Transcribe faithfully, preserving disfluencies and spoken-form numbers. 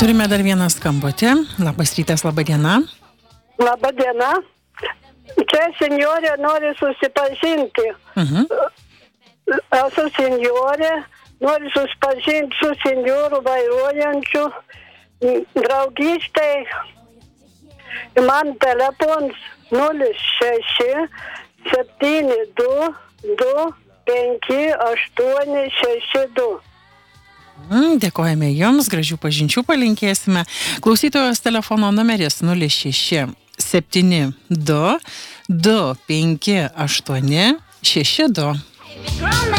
Turime dar vieną skambutį. Labas rytas, laba diena. Labą dieną. Čia senjorė nori susipažinti. Mhm. Esu senjorė, nori susipažinti su senjoru vairuojančiu. Draugystai. Man telefonas nulis šeši septyni du du penki aštuoni šeši du. Mm, dėkojame Jums, gražių pažinčių palinkėsime. Klausytojos telefono numeris nulis šeši septyni du du penki aštuoni šeši du.